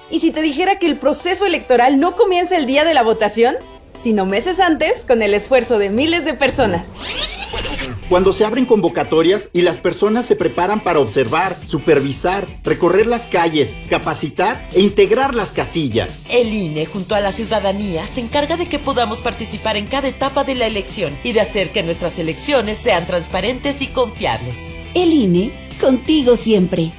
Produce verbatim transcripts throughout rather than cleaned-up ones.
¿Y si te dijera que el proceso electoral no comienza el día de la votación, sino meses antes, con el esfuerzo de miles de personas? Cuando se abren convocatorias y las personas se preparan para observar, supervisar, recorrer las calles, capacitar e integrar las casillas. El I N E, junto a la ciudadanía, se encarga de que podamos participar en cada etapa de la elección y de hacer que nuestras elecciones sean transparentes y confiables. El I N E, contigo siempre.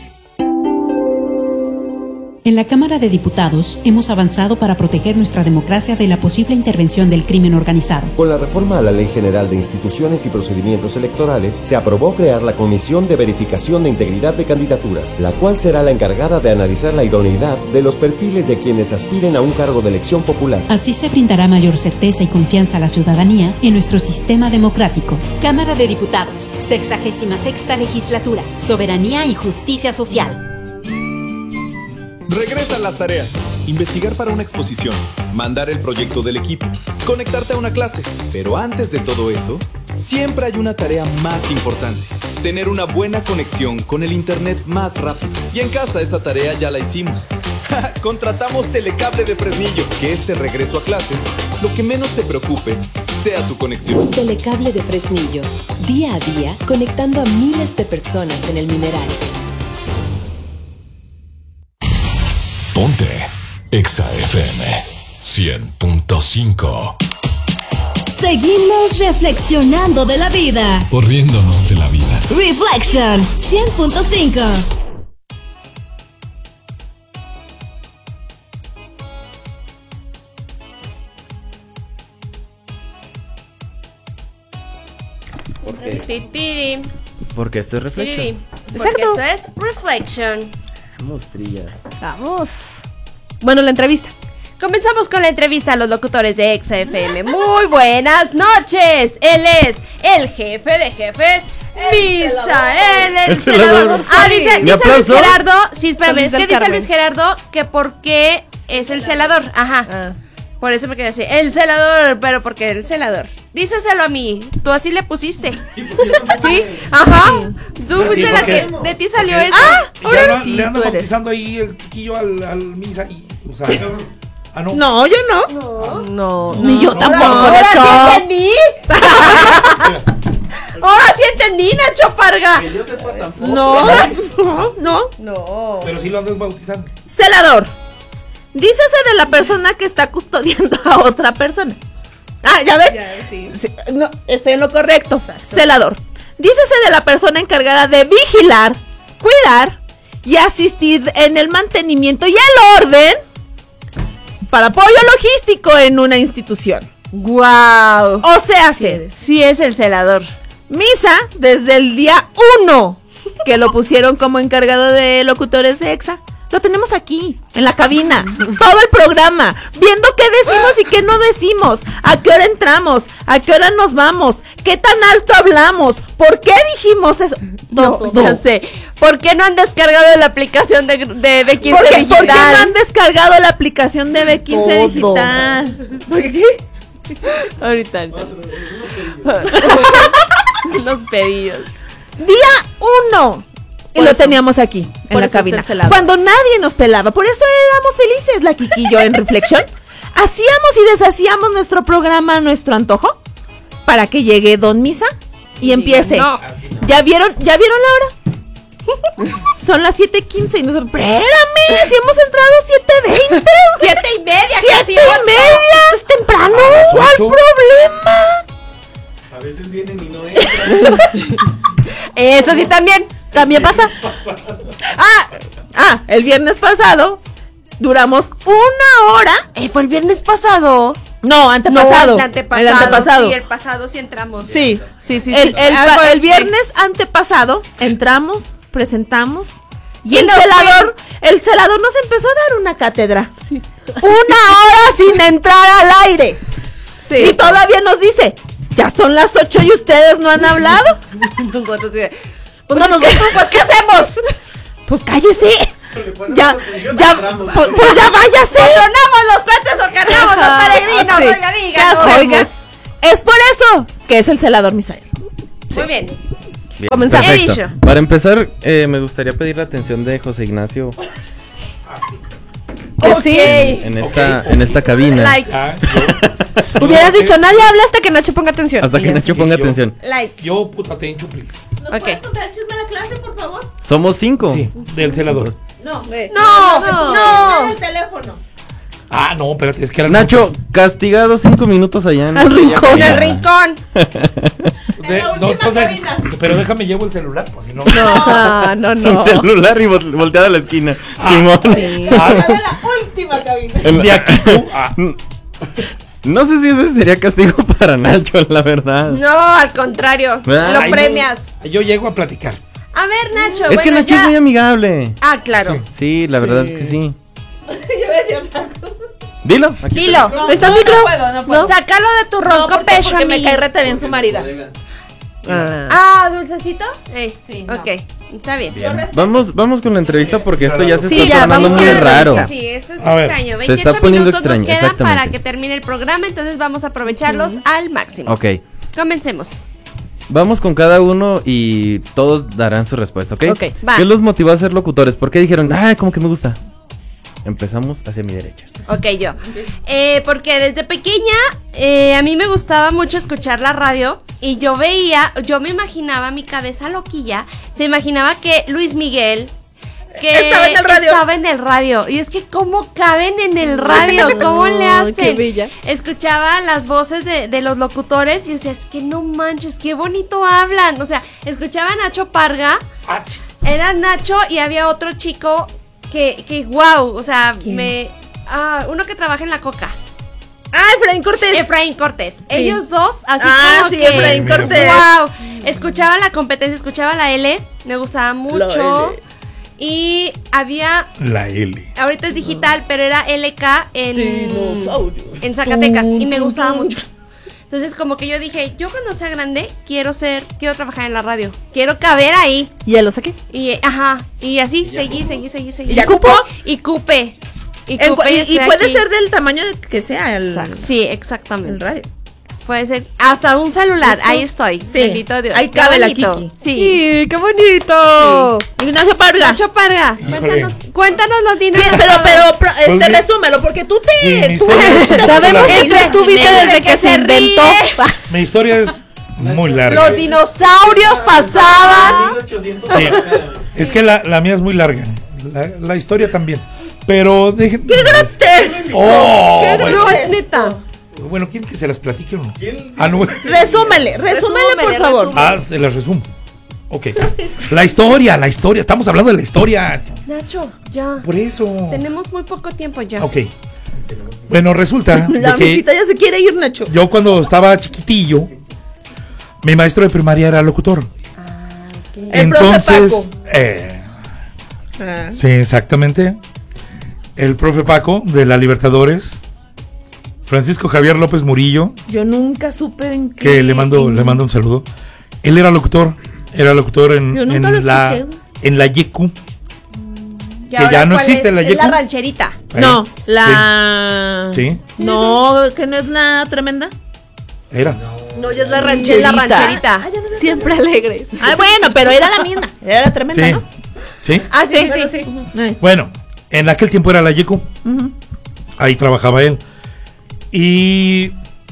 En la Cámara de Diputados hemos avanzado para proteger nuestra democracia de la posible intervención del crimen organizado. Con la reforma a la Ley General de Instituciones y Procedimientos Electorales, se aprobó crear la Comisión de Verificación de Integridad de Candidaturas, la cual será la encargada de analizar la idoneidad de los perfiles de quienes aspiren a un cargo de elección popular. Así se brindará mayor certeza y confianza a la ciudadanía en nuestro sistema democrático. Cámara de Diputados, sexagésima sexta legislatura, Soberanía y Justicia Social. Regresan las tareas. Investigar para una exposición, mandar el proyecto del equipo, conectarte a una clase. Pero antes de todo eso, siempre hay una tarea más importante. Tener una buena conexión con el internet más rápido. Y en casa esa tarea ya la hicimos. Contratamos Telecable de Fresnillo. Que este regreso a clases, lo que menos te preocupe sea tu conexión. Telecable de Fresnillo. Día a día, conectando a miles de personas en el Mineral. Ponte Exa F M cien punto cinco. Seguimos reflexionando de la vida. Por riéndonos de la vida. Reflection cien punto cinco. Porque, Porque esto es Reflection. Porque esto es Reflection. Vamos, trillas. Vamos. Bueno, la entrevista. Comenzamos con la entrevista a los locutores de Exa F M. Muy buenas noches. Él es el jefe de jefes, Misael, el, el celador. Ah, dice, dice Luis Gerardo. Sí, espérame, es que dice Luis Gerardo que por qué es el celador. Ajá. Ah. Por eso me quedé así. El celador, pero porque el celador. Díselo a mí. Tú así le pusiste. Sí, ajá. Tú fuiste la que de ti salió eso. Ah, ahora sí. Le ando bautizando ahí el chiquillo al, al Misa y, o sea, ah, no. No, yo no. No, no, ni yo tampoco. Ahora sí entendí. Ahora sí entendí, Nacho Parga. Que yo sepa tampoco. No, no, no. No. Pero sí lo andas bautizando. Celador. Dícese de la persona que está custodiando a otra persona. Ah, ¿ya ves? Ya, sí. Sí, no, estoy en lo correcto. Exacto. Celador. Dícese de la persona encargada de vigilar, cuidar y asistir en el mantenimiento y el orden para apoyo logístico en una institución. ¡Guau! O sea, sí, sí es el celador. Misa, desde el día uno que lo pusieron como encargado de locutores de Exa, lo tenemos aquí, en la cabina, todo el programa, viendo qué decimos y qué no decimos, a qué hora entramos, a qué hora nos vamos, qué tan alto hablamos, por qué dijimos eso. No, no, no sé. ¿Por qué no han descargado la aplicación de, de B quince ¿Por qué, Digital? ¿Por qué no han descargado la aplicación de B quince todo. Digital? ¿Por qué? Ahorita. Los pedidos. Día uno. Y lo teníamos aquí, en la cabina. Cuando nadie nos pelaba. Por eso éramos felices, la Kiki y yo, en Reflexión. Hacíamos y deshacíamos nuestro programa a nuestro antojo. Para que llegue Don Misa y empiece. No. ¿Ya vieron, ¿Ya vieron la hora? Son las siete quince y nosotros, espérame, si hemos entrado siete veinte. Siete y media. Siete y media. Es temprano. ¿Cuál problema? A veces vienen y no entran. Eso sí también. También pasa. Ah, ah, el viernes pasado duramos una hora. Eh, ¿Fue el viernes pasado? No, antepasado. No, el antepasado. El antepasado. Sí, el pasado sí entramos. Sí, sí, sí. El, sí. el, el, el viernes antepasado entramos, presentamos. Y el celador, el celador nos empezó a dar una cátedra. Sí. Una hora sin entrar al aire. Sí. Y todavía nos dice, ya son las ocho y ustedes no han hablado. Pues, no nos ¿qué, pues ¿qué hacemos? Pues cállese. Ya, ya, pues, pues ya váyase. Sonamos los platos o cargamos los peregrinos, sí. Oiga, diga. Oiga, es por eso que es el celador Misael. Sí. Muy bien. Bien, comenzamos. Para empezar, eh, me gustaría pedir la atención de José Ignacio. Que okay. sí. En esta, okay. en esta cabina. Like. Ah, yo, Hubieras yo, dicho, nadie habla hasta que Nacho ponga atención. Hasta que Nacho ponga yo, atención. Like. Yo, puta, atención, please. ¿Nos okay. puedes contar el chisme de la clase, por favor? Somos cinco. Sí, del celador. No, no, no. no. El teléfono. Ah, no, espérate, es que era Nacho, muchos... castigado cinco minutos allá en el rincón. En el rincón. De, no, entonces, pero déjame llevo el celular, pues si no. No, no, no. Sin celular y volteado a la esquina. Ah, Simón. Sí. Ah, la última cabina. De aquí tú. Ah. No sé si ese sería castigo para Nacho, la verdad. No, al contrario. ¿Verdad? Lo Ay, premias. No, yo llego a platicar. A ver, Nacho. Es bueno, que Nacho ya... es muy amigable. Ah, claro. Sí, sí la verdad sí. es que sí. Yo voy a decir otra cosa. Dilo. Aquí Dilo. No, ¿Está no, el micro? No puedo, no puedo. ¿No? Sácalo de tu ronco no, porque, pecho, porque me amigo. cae reta bien su marida. Ah, ah ¿dulcecito? Eh, sí. No. Ok, está bien. bien. Vamos, vamos con la entrevista porque esto ya se sí, está ya, tornando muy raro. Sí, sí, eso es a extraño. Se está poniendo extraño, nos quedan exactamente. para que termine el programa, entonces vamos a aprovecharlos uh-huh. al máximo. Ok. Comencemos. Vamos con cada uno y todos darán su respuesta, ¿ok? Ok, va. ¿Qué los motivó a ser locutores? ¿Por qué dijeron, ay, como que me gusta? Empezamos hacia mi derecha. Ok, yo. Eh, porque desde pequeña eh, a mí me gustaba mucho escuchar la radio y yo veía, yo me imaginaba, mi cabeza loquilla, se imaginaba que Luis Miguel... que estaba en el radio. Estaba en el radio. Y es que cómo caben en el radio, cómo le hacen. Qué bella. Escuchaba las voces de, de los locutores y yo decía, es que no manches, qué bonito hablan. O sea, escuchaba a Nacho Parga. Ach. Era Nacho y había otro chico que, que wow, o sea, ¿quién? me... Ah, uno que trabaja en la Coca. Ah, Efraín Cortés. Efraín Cortés. Sí. Ellos dos, así ah, como sí, que... Efraín Cortés. Wow. Escuchaba la competencia, escuchaba la L, me gustaba mucho. Y había... La L. Ahorita es digital, pero era L K en... En Zacatecas. Y me gustaba mucho. Entonces como que yo dije, yo cuando sea grande quiero ser, quiero trabajar en la radio. Quiero caber ahí. Y ya lo saqué. Y, ajá, y así, ¿Y seguí, seguí, seguí, seguí. ¿Y ya cupo? Y cupe. Y, en, cupe, y, y puede aquí. ser del tamaño que sea el... Sí, exactamente. El radio. Puede ser hasta un celular, Eso, ahí estoy. Sí. Bendito Dios. Ahí cabe la Kiki. Sí. sí, qué bonito. Sí. Ignacio Parga. Nacho Parga. Cuéntanos, cuéntanos los dineros. Sí, pero, pero, este, pues, resúmelo, porque tú te. Sí, tú, sabemos que tú estuviste desde que, que se inventó. Mi historia es muy larga. Los dinosaurios pasaban. Sí. Es que la, la mía es muy larga. La, la historia también. Pero dejen. ¡Qué grotesco! Oh, ¡Qué bueno. no es neta! Bueno, ¿quieren que se las platique o no? Ah, no. Resúmele, resúmele, por favor. Ah, se las resumo. Ok. La historia, la historia. Estamos hablando de la historia. Nacho, ya. Por eso. Tenemos muy poco tiempo ya. Ok. Bueno, resulta. La que visita ya se quiere ir, Nacho. Yo cuando estaba chiquitillo, mi maestro de primaria era locutor. Ah, okay. Entonces. Eh, ah. Sí, exactamente. El profe Paco de la Libertadores. Francisco Javier López Murillo. Yo nunca supe en qué. Que le mando, le mando un saludo. Él era locutor. Era locutor en, en la en la Y Q. Que ya no existe es, la Y Q. Es la rancherita. ¿Eh? No, la. Sí. No, que no es la tremenda. Era. No, ya es la rancherita. Es la rancherita. Ay, siempre alegres. Ah, bueno, pero era la misma. Era la tremenda, sí. ¿no? Sí. Ah, sí, sí, sí. sí. sí. Bueno, en aquel tiempo era la Y Q. Uh-huh. Ahí trabajaba él. Y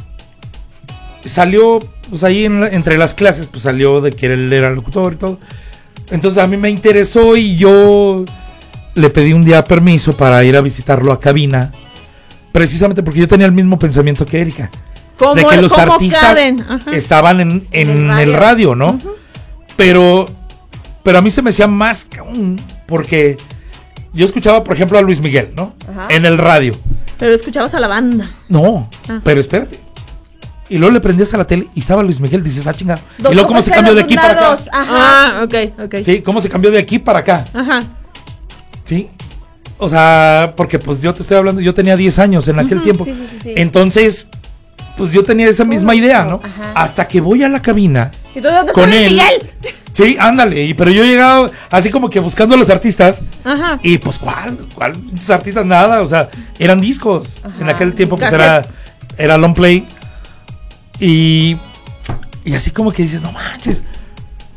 salió, pues ahí en la, entre las clases, pues salió de que él era locutor y todo. Entonces a mí me interesó y yo le pedí un día permiso para ir a visitarlo a cabina. Precisamente porque yo tenía el mismo pensamiento que Erika. ¿Cómo, de que los cómo artistas estaban en, en el, radio. el radio, ¿no? Uh-huh. Pero, pero a mí se me hacía más porque yo escuchaba, por ejemplo, a Luis Miguel, ¿no? Ajá. En el radio. Pero escuchabas a la banda. No, ah. pero espérate. Y luego le prendías a la tele y estaba Luis Miguel, dices, ah, chinga. Y luego cómo se cambió de aquí lados. para acá. Ajá. Ah, ok, ok. Sí, cómo se cambió de aquí para acá. Ajá. Sí. O sea, porque pues yo te estoy hablando, yo tenía diez años en aquel uh-huh, tiempo. Sí, sí, sí. Entonces, pues yo tenía esa misma idea, ¿no? Ajá. Hasta que voy a la cabina. ¿Y tú dónde con Luis él. Miguel? Sí, ándale, y, pero yo he llegado así como que buscando a los artistas. Ajá. Y pues, ¿cuál? ¿Cuál? Muchos artistas nada, o sea, eran discos. Ajá. En aquel tiempo pues era, era long play. Y, y así como que dices, no manches.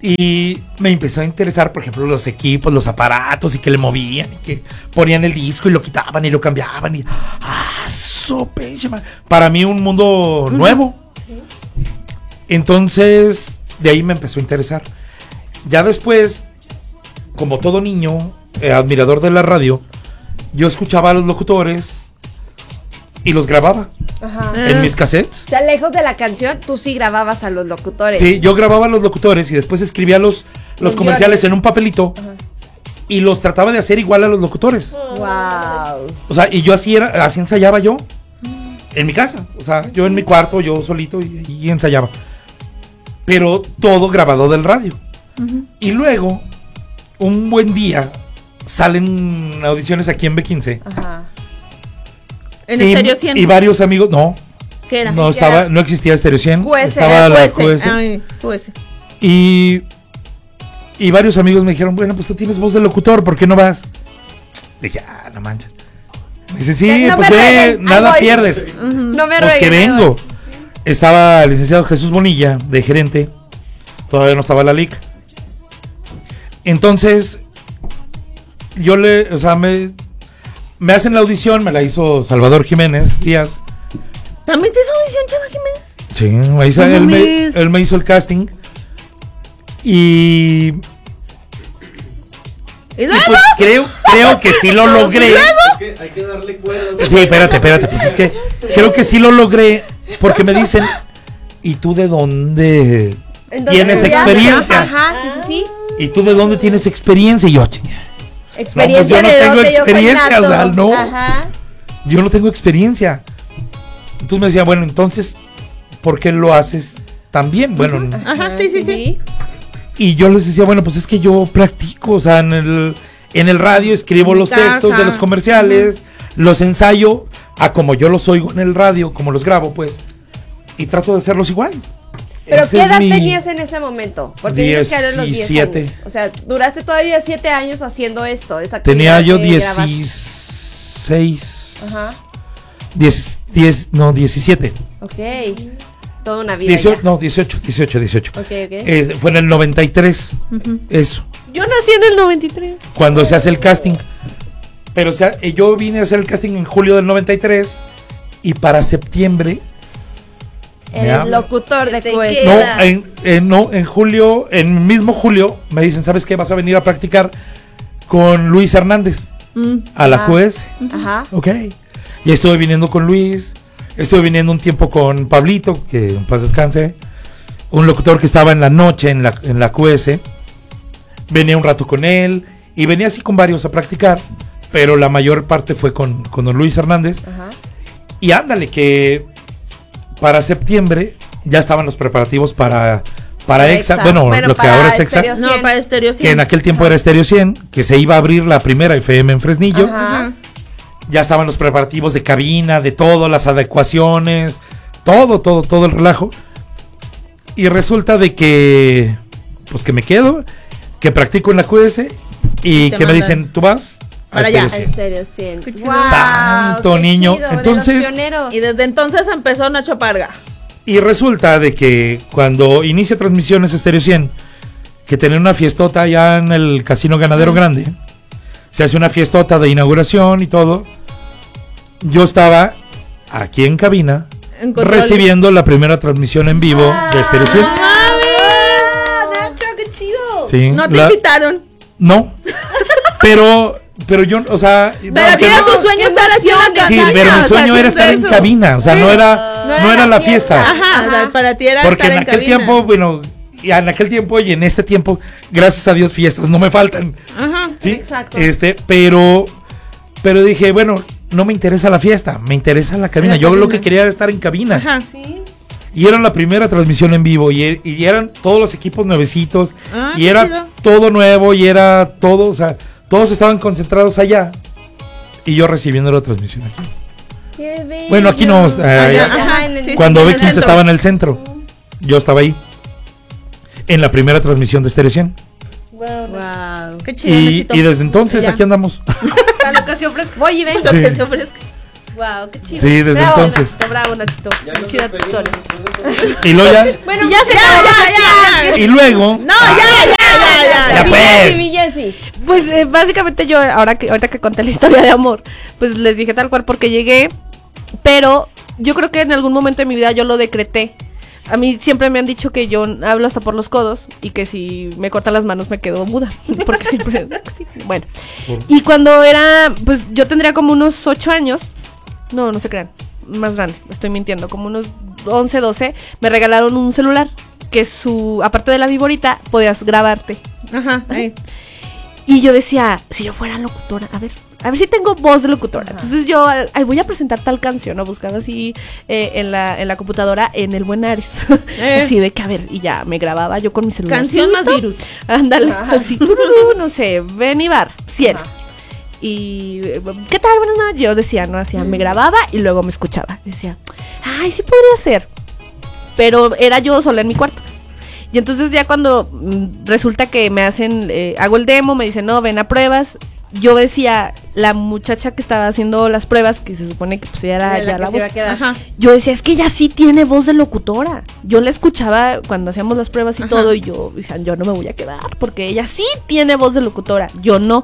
Y me empezó a interesar, por ejemplo, los equipos, los aparatos y que le movían y que ponían el disco y lo quitaban y lo cambiaban y ah, sope, para mí un mundo uh-huh. nuevo. Sí. Entonces, de ahí me empezó a interesar. Ya después, como todo niño, eh, admirador de la radio, yo escuchaba a los locutores y los grababa. Ajá. En mis cassettes. O sea, lejos de la canción, tú sí grababas a los locutores. Sí, yo grababa a los locutores y después escribía los, los comerciales en un papelito. Ajá. Y los trataba de hacer igual a los locutores. Wow. O sea, y yo así era, así ensayaba yo. Mm. En mi casa. O sea, yo en mi cuarto, yo solito y, y ensayaba. Pero todo grabado del radio. Uh-huh. Y luego, un buen día, salen audiciones aquí en B quince. Ajá. En y, Estéreo cien. Y varios amigos, no. ¿Qué era? No ¿Qué estaba, era? no existía Estéreo cien. Q S, estaba la Q S. Q S. Ay, Q S. Y, y varios amigos me dijeron, bueno, pues tú tienes voz de locutor, ¿por qué no vas? Dije, ah, no manches. Me dice, sí, no pues eh, nada pierdes. Uh-huh. No me Pues que vengo. Estaba el licenciado Jesús Bonilla, de gerente. Todavía no estaba la L I C. Entonces, yo le, o sea, me... Me hacen la audición, me la hizo Salvador Jiménez Díaz. ¿También te hizo audición, Chava Jiménez? Sí, me hizo, él, me, él me hizo el casting. Y... ¿Y luego? Y pues creo, creo que sí lo logré. ¿Y luego? Es que hay que darle cuerda. Sí, espérate, espérate. Pues es que creo que sí lo logré. Porque me dicen, ¿y tú de dónde tienes experiencia? Ajá, sí, sí, sí. ¿Y tú de dónde tienes experiencia? Y yo, experiencia no, pues yo no de tengo dónde experiencia, yo soy nato. o sea, no. Ajá. Yo no tengo experiencia. Entonces me decía, bueno, entonces, ¿por qué lo haces tan bien? Bueno, ajá, ajá, sí, sí, sí. Y yo les decía, bueno, pues es que yo practico, o sea, en el, en el radio escribo los casa. textos de los comerciales, uh-huh. los ensayo a como yo los oigo en el radio, como los grabo, pues, y trato de hacerlos igual. ¿Pero Ese qué es edad mi... tenías en ese momento? Porque dices que eran los diez años. O sea, duraste todavía siete años haciendo esto. Esta Tenía yo dieciséis. Ajá. diez, diez, no, diecisiete. Ok. Toda una vida. dieciocho, no, dieciocho, dieciocho, dieciocho. Ok, ok. Eh, fue en el noventa y tres. Uh-huh. Eso. Yo nací en el noventa y tres. Cuando se hace el casting. Pero o sea, yo vine a hacer el casting en julio del noventa y tres. Y para septiembre. El locutor de Q S. No, en, en, no, en julio, en mismo julio, me dicen, ¿sabes qué? Vas a venir a practicar con Luis Hernández mm. a la ah. Q S. Ajá. Ok. Y estuve viniendo con Luis. Estuve viniendo un tiempo con Pablito, que en paz descanse. Un locutor que estaba en la noche en la, en la Q S. Venía un rato con él. Y venía así con varios a practicar. Pero la mayor parte fue con, con don Luis Hernández. Ajá. Y ándale, que para septiembre ya estaban los preparativos para, para, para EXA. Bueno, bueno, lo que ahora es EXA. No, para Estéreo cien. Que en aquel tiempo Ajá. era Estéreo cien. Que se iba a abrir la primera F M en Fresnillo. Ajá. Ya estaban los preparativos de cabina, de todo, las adecuaciones, todo, todo, todo el relajo. Y resulta de que, pues que me quedo, que practico en la Q S y que mandan. Me dicen, ¿tú vas? Para allá, a Estéreo cien. Wow, santo niño. Chido, entonces, y desde entonces empezó Nacho Parga. Y resulta de que cuando inicia transmisiones Estéreo cien, que tenía una fiestota allá en el Casino Ganadero ah. Grande, se hace una fiestota de inauguración y todo. Yo estaba aquí en cabina en recibiendo la primera transmisión en vivo ah, de Estéreo cien. ¡Ah, Nacho, qué chido! Sí, ¿No te la, invitaron? No, pero... Pero yo, o sea... Pero era no, tu sueño estar aquí en la cabina. Sí, pero mi sueño o sea, era estar eso. en cabina. O sea, no era, no era, no era la fiesta. fiesta. Ajá, Ajá, para ti era Porque estar en, en aquel cabina. tiempo, bueno... Y en aquel tiempo y en este tiempo, gracias a Dios, fiestas no me faltan. Ajá, ¿sí? Exacto. Este, pero... Pero dije, bueno, no me interesa la fiesta. Me interesa la cabina. La yo cabina. Lo que quería era estar en cabina. Ajá, sí. Y era la primera transmisión en vivo. Y, y eran todos los equipos nuevecitos. Ah, y era chido. todo nuevo. Y era todo, o sea... Todos estaban concentrados allá. Y yo recibiendo la transmisión aquí. Qué bello. Bueno, aquí no. Eh, allá, ajá, en el, cuando sí, B quince estaba en el centro. Yo estaba ahí. En la primera transmisión de Estéreo cien. Wow. wow. Qué chido, y, y desde entonces ya. Aquí andamos. A lo que se ofrezca. Voy y vengo. Sí. Que se ofrezca. Wow, qué chido. Sí, desde bravo, entonces. Nachito, bravo, Nachito. Qué chida tu historia. Y luego ya. Bueno, ya se acabó, ya, ya, ya. Y luego. No, ya, ya, ya, ya. Ya, pues. Mi Jessy. Pues eh, básicamente yo, ahora que ahorita que conté la historia de amor, pues les dije tal cual porque llegué, pero yo creo que en algún momento de mi vida yo lo decreté. A mí siempre me han dicho que yo hablo hasta por los codos y que si me cortan las manos me quedo muda, porque siempre, sí, bueno. Y cuando era, pues yo tendría como unos ocho años, no, no se crean, más grande, estoy mintiendo, como unos once, doce, me regalaron un celular que su, aparte de la viborita, podías grabarte. Ajá, ahí. Y yo decía, si yo fuera locutora, a ver, a ver si tengo voz de locutora. Ajá. Entonces yo, ay, voy a presentar tal canción, ¿no? Buscaba así eh, en la en la computadora, en el buen Ares. Eh. Así de que, a ver, y ya, me grababa yo con mi celular. Canción más virus. Ándale, así, tururú, no sé, Benibar, cien. Ajá. Y, ¿qué tal? Buenas noches. Yo decía, no, hacía, me grababa y luego me escuchaba. Decía, ay, sí podría ser. Pero era yo sola en mi cuarto. Y entonces ya cuando mm, resulta que me hacen, eh, hago el demo, me dicen, no, ven a pruebas. Yo decía, la muchacha que estaba haciendo las pruebas, que se supone que pues era ya la, la voz. Yo decía, es que ella sí tiene voz de locutora. Yo la escuchaba cuando hacíamos las pruebas y Ajá. todo, y yo decía, yo no me voy a quedar, porque ella sí tiene voz de locutora, yo no.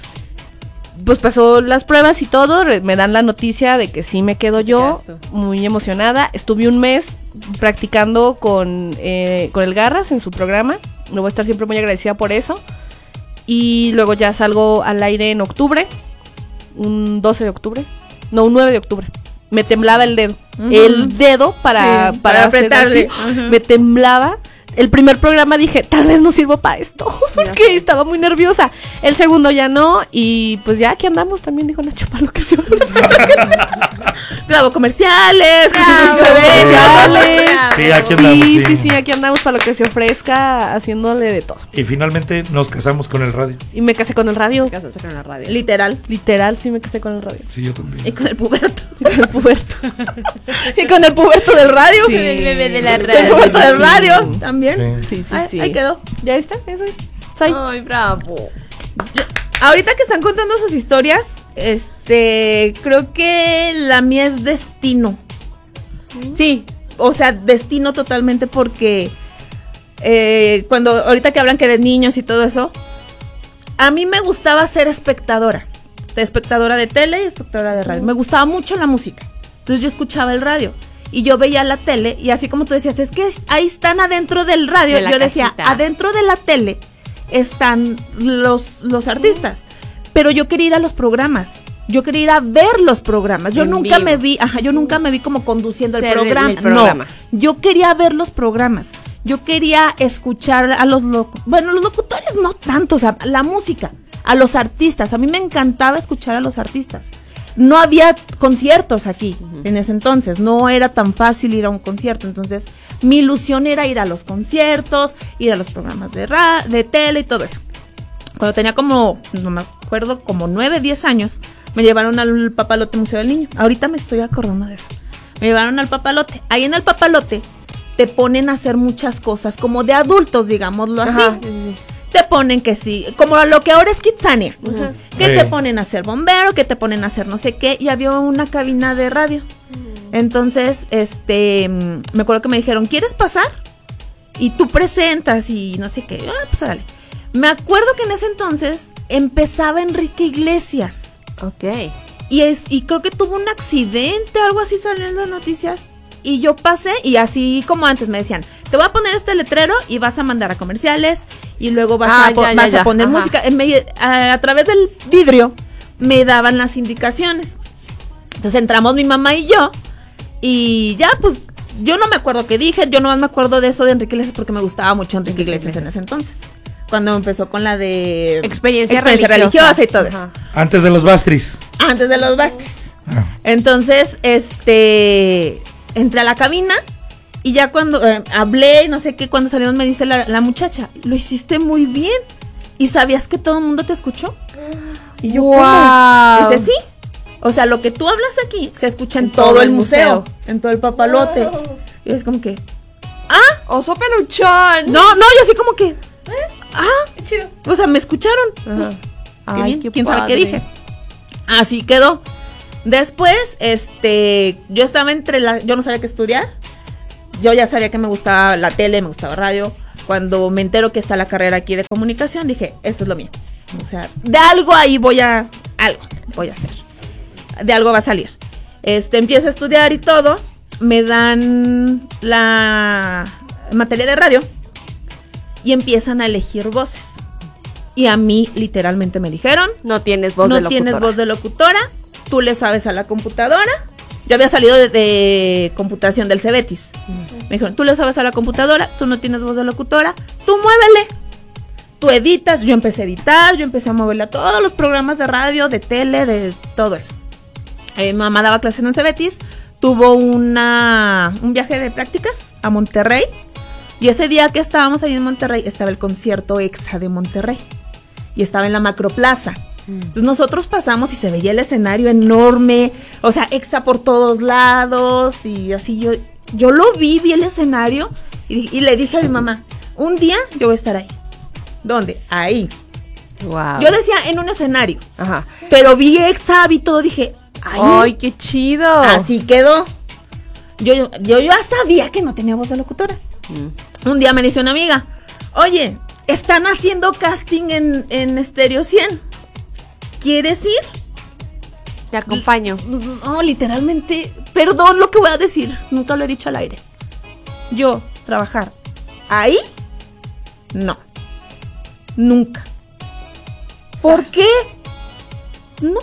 Pues pasó las pruebas y todo, me dan la noticia de que sí me quedo yo, muy emocionada. Estuve un mes practicando con, eh, con el Garras en su programa, le voy a estar siempre muy agradecida por eso. Y luego ya salgo al aire en octubre, un doce de octubre, no, un nueve de octubre. Me temblaba el dedo, uh-huh. el dedo para, sí, para, para apretarle, así, uh-huh. me temblaba. El primer programa dije, tal vez no sirvo para esto, porque estaba muy nerviosa. El segundo ya no, y pues ya aquí andamos, también dijo Nacho, para lo que se ofrezca. Grabo comerciales, Bravo, comerciales. Sí, aquí andamos. Sí, sí, sí, sí, aquí andamos para lo que se ofrezca, haciéndole de todo. Y finalmente nos casamos con el radio. Y me casé con el radio. Me casé con el radio. Literal, literal, sí me casé con el radio. Sí, yo también. Y con el puberto. Y con el puberto. Y con el puberto del radio. Sí. El bebé de la radio. El puberto del radio sí. también. Sí, sí, sí. Ahí, sí. ahí quedó. Ya está, eso es. Soy. Ay, bravo. Yo, ahorita que están contando sus historias, este, creo que la mía es destino. Sí, o sea, destino totalmente porque eh, cuando ahorita que hablan que de niños y todo eso, a mí me gustaba ser espectadora, de espectadora de tele y espectadora de radio. Me gustaba mucho la música, entonces yo escuchaba el radio. Y yo veía la tele y así como tú decías, es que ahí están adentro del radio. De yo decía, casita. Adentro de la tele están los, los artistas. Pero yo quería ir a los programas. Yo quería ir a ver los programas. Yo en nunca vivo. me vi, ajá, yo nunca me vi como conduciendo el programa. el programa. No, yo quería ver los programas. Yo quería escuchar a los locutores. Bueno, los locutores no tanto, o sea, la música, a los artistas. A mí me encantaba escuchar a los artistas. No había conciertos aquí uh-huh. en ese entonces, no era tan fácil ir a un concierto, entonces mi ilusión era ir a los conciertos, ir a los programas de ra- de tele y todo eso. Cuando tenía como, no me acuerdo, como nueve, diez años, me llevaron al Papalote Museo del Niño. Ahorita me estoy acordando de eso. Me llevaron al Papalote. Ahí en el Papalote te ponen a hacer muchas cosas, como de adultos, digámoslo así. Ajá. Te ponen que sí, como lo que ahora es Kidzania, uh-huh. que sí. te ponen a ser bombero, que te ponen a hacer no sé qué, y había una cabina de radio. Uh-huh. Entonces, este, me acuerdo que me dijeron, ¿quieres pasar? Y tú presentas y no sé qué, ah, pues dale. Me acuerdo que en ese entonces empezaba Enrique Iglesias. Ok. Y, es, y creo que tuvo un accidente, algo así salió en las noticias. Y yo pasé y así como antes me decían, te voy a poner este letrero y vas a mandar a comerciales y luego vas, ah, a, po- ya, vas ya, a poner ya. música. Me, a, a través del vidrio me daban las indicaciones. Entonces entramos mi mamá y yo y ya pues yo no me acuerdo qué dije, yo nomás me acuerdo de eso de Enrique Iglesias porque me gustaba mucho Enrique Iglesias en ese entonces. Cuando empezó con la de experiencia, experiencia religiosa. religiosa y todo Ajá. eso. Antes de los Bastris. Antes de los Bastris. Ah. Entonces, este... entré a la cabina y ya cuando eh, hablé, no sé qué, cuando salimos me dice la, la muchacha, lo hiciste muy bien. ¿Y sabías que todo el mundo te escuchó? Y yo, wow. ¿cómo? Dice, sí. O sea, lo que tú hablas aquí se escucha en, en todo, todo el museo, museo, en todo el Papalote. Wow. Y es como que, ¿ah? ¡Oso peluchón! No, no, yo así como que, ¿eh? Ah, qué chido. O sea, me escucharon. Ajá. Qué Ay, bien. qué ¿Quién padre. sabe qué dije? Así quedó. Después, este, yo estaba entre la, yo no sabía qué estudiar. Yo ya sabía que me gustaba la tele, me gustaba radio. Cuando me entero que está la carrera aquí de comunicación, dije, esto es lo mío. O sea, de algo ahí voy a, algo voy a hacer. De algo va a salir. Este, empiezo a estudiar y todo. Me dan la materia de radio y empiezan a elegir voces. Y a mí literalmente me dijeron, no tienes voz no de locutora. tienes voz de locutora, tú le sabes a la computadora. Yo había salido de, de computación del Cebetis. Uh-huh. Me dijeron, tú le sabes a la computadora, tú no tienes voz de locutora, tú muévele. Tú editas, yo empecé a editar, yo empecé a moverle a todos los programas de radio, de tele, de todo eso. Eh, mi mamá daba clases en el Cebetis, tuvo una, un viaje de prácticas a Monterrey. Y ese día que estábamos ahí en Monterrey, estaba el concierto EXA de Monterrey. Y estaba en la Macroplaza. Entonces nosotros pasamos y se veía el escenario enorme, o sea, EXA por todos lados y así yo, yo lo vi, vi el escenario y, y le dije a mi mamá, un día yo voy a estar ahí. ¿Dónde? Ahí. Wow. Yo decía en un escenario, ajá, pero vi EXA, vi todo, dije, ay, ¡ay, qué chido! Así quedó. Yo, yo, yo ya sabía que no tenía voz de locutora. Mm. Un día me dice una amiga, oye, están haciendo casting en, en Estéreo cien. ¿Quieres ir? Te acompaño. No, literalmente, perdón lo que voy a decir, nunca lo he dicho al aire. Yo, trabajar ahí, no. Nunca. ¿Por qué? No.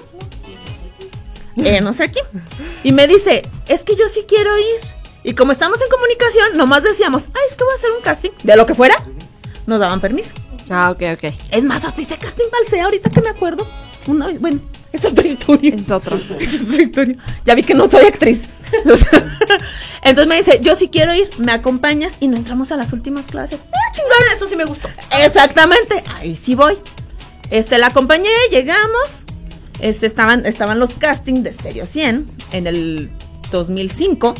Eh, no sé aquí. Y me dice, es que yo sí quiero ir. Y como estamos en comunicación, nomás decíamos, ay, es que voy a hacer un casting. De lo que fuera, nos daban permiso. Ah, ok, ok. Es más, hasta hice casting balsea, ahorita que me acuerdo. Una, bueno, es otra historia. Es otra. Es otra historia. Ya vi que no soy actriz. Entonces me dice, yo sí quiero ir, me acompañas y nos entramos a las últimas clases. ¡Ah, chingada! Eso sí me gustó. Exactamente, ahí sí voy. Este, la acompañé, llegamos. Este, estaban, estaban los castings de Estéreo cien en el dos mil cinco.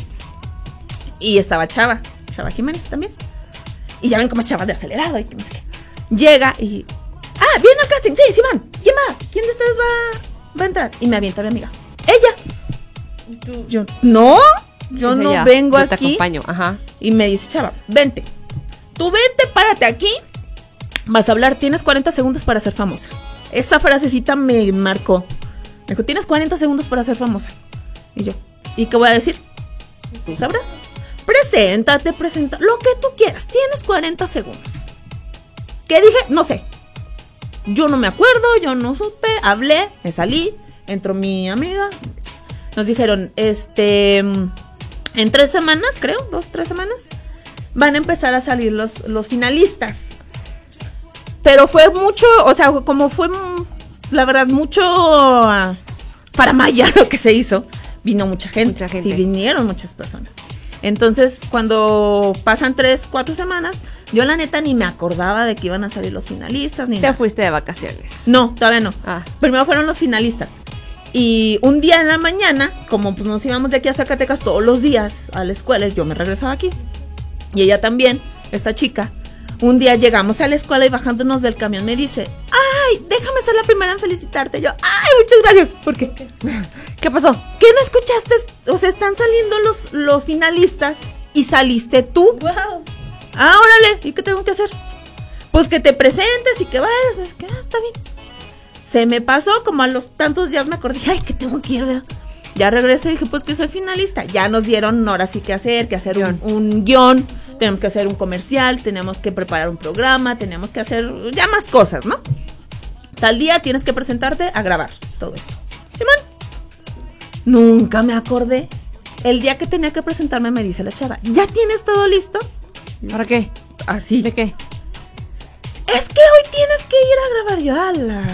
Y estaba Chava, Chava Jiménez también. Y ya ven cómo es Chava de acelerado y que no sé qué. Llega y... Ah, viene al casting, sí, sí van. ¿Quién va? ¿Quién de ustedes va, va a entrar? Y me avienta mi amiga. Ella. ¿Y tú? Yo, no, yo Dice no ya, vengo yo te aquí. acompaño, ajá. Y me dice, Chava, vente. Tú vente, párate aquí. Vas a hablar, tienes cuarenta segundos para ser famosa. Esa frasecita me marcó. Me dijo, tienes cuarenta segundos para ser famosa. Y yo, ¿y qué voy a decir? ¿Tú sabrás? Preséntate, presenta, lo que tú quieras. Tienes cuarenta segundos. ¿Qué dije? No sé. Yo no me acuerdo, yo no supe, hablé, me salí, entró mi amiga. Nos dijeron, este, en tres semanas, creo, dos, tres semanas, van a empezar a salir los, los finalistas. Pero fue mucho, o sea, como fue, la verdad, mucho uh, para Maya lo que se hizo. Vino mucha gente, mucha gente. Sí, vinieron muchas personas. Entonces, cuando pasan tres, cuatro semanas, yo la neta ni me acordaba de que iban a salir los finalistas. Ni ¿Te nada. fuiste de vacaciones? No, todavía no. Ah. Primero fueron los finalistas. Y un día en la mañana, como pues nos íbamos de aquí a Zacatecas todos los días a la escuela, yo me regresaba aquí. Y ella también, esta chica. Un día llegamos a la escuela y bajándonos del camión me dice, ay, déjame ser la primera en felicitarte. Yo, ay, muchas gracias. ¿Por qué? ¿Qué pasó? ¿Qué no escuchaste? O sea, están saliendo los, los finalistas y saliste tú. Wow. Ah, órale, ¿y qué tengo que hacer? Pues que te presentes y que vayas. Es que, ah, está bien. Se me pasó, como a los tantos días me acordé, ay, que tengo que ir, ¿verdad? Ya regresé y dije, pues que soy finalista. Ya nos dieron ahora sí que hacer, que hacer un, un guión. Tenemos que hacer un comercial, tenemos que preparar un programa, tenemos que hacer ya más cosas, ¿no? Tal día tienes que presentarte a grabar todo esto. Simón. Nunca me acordé. El día que tenía que presentarme me dice la chava, ¿ya tienes todo listo? ¿Para qué? Así. ¿De qué? Es que hoy tienes que ir a grabar. Yo, a la...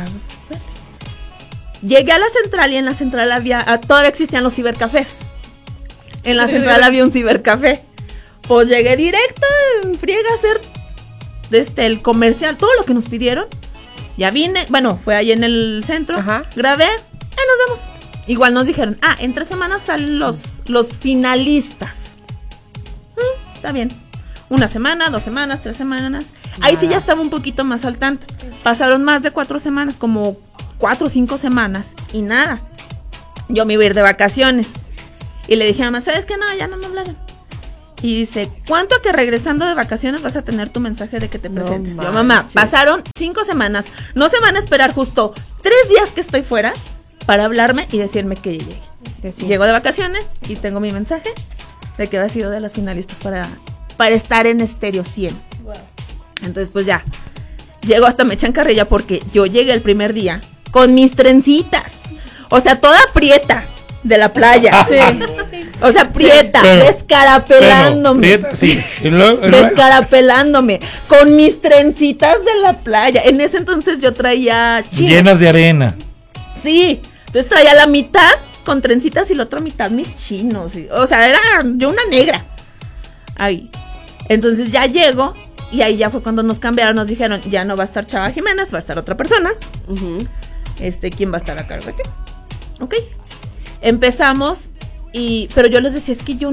Llegué a la central y en la central había, ah, todavía existían los cibercafés. En la central había un cibercafé. Pues llegué directo en friega a hacer este, el comercial, todo lo que nos pidieron. Ya vine, bueno, fue ahí en el centro. Ajá. Grabé, eh, nos vemos. Igual nos dijeron, ah, en tres semanas salen los, los finalistas. Mm, está bien. Una semana, dos semanas, tres semanas. Nada. Ahí sí ya estaba un poquito más al tanto. Pasaron más de cuatro semanas, como cuatro o cinco semanas. Y nada. yo me iba a ir de vacaciones. Y le dije a mamá, ¿sabes qué? No, ya no me hablaron. Y dice, ¿cuánto que regresando de vacaciones vas a tener tu mensaje de que te presentes? No, yo, mamá, pasaron cinco semanas. No se van a esperar justo tres días que estoy fuera para hablarme y decirme que llegué. Sí. Llego de vacaciones y tengo mi mensaje de que había sido de las finalistas para, para estar en Estéreo cien. Wow. Entonces, pues ya, llego hasta me echan carrilla porque yo llegué el primer día con mis trencitas. O sea, toda prieta de la playa. Sí. O sea, prieta, sí, pero, descarapelándome. Pero, prieta, sí. Y luego, y luego. Descarapelándome. Con mis trencitas de la playa. En ese entonces yo traía chinos. Llenas de arena. Sí. Entonces traía la mitad con trencitas y la otra mitad mis chinos. O sea, era yo una negra. Ahí. Entonces ya llego. Y ahí ya fue cuando nos cambiaron. Nos dijeron, ya no va a estar Chava Jiménez, va a estar otra persona. Uh-huh. Este, ¿quién va a estar a cargo de ti? Ok. Empezamos. Y, pero yo les decía, es que yo,